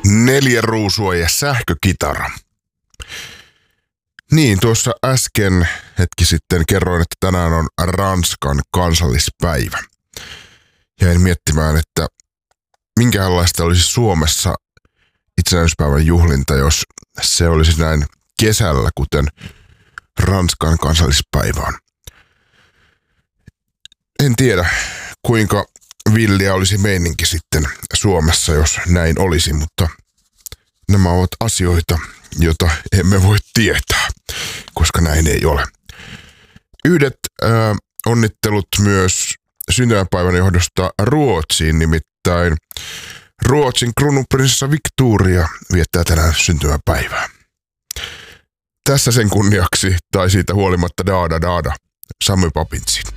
4 ruusua ja sähkökitara. Niin, tuossa äsken hetki sitten kerroin, että tänään on Ranskan kansallispäivä. Jäin miettimään, että minkälaista olisi Suomessa itsenäisyyspäivän juhlinta, jos se olisi näin kesällä, kuten Ranskan kansallispäivä on. En tiedä, kuinka villiä olisi meininki sitten Suomessa, jos näin olisi, mutta nämä ovat asioita, joita emme voi tietää, koska näin ei ole. Yhdet onnittelut myös syntymäpäivän johdosta Ruotsiin, nimittäin Ruotsin kruununprinsessa Victoria viettää tänään syntymäpäivää. Tässä sen kunniaksi tai siitä huolimatta daada Sammy Papinsin.